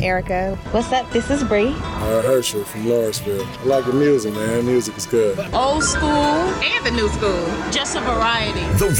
Erica. What's up? This is Bree. Herschel from Lawrenceville. I like the music, man. Music is good. Old school and the new school. Just a variety. The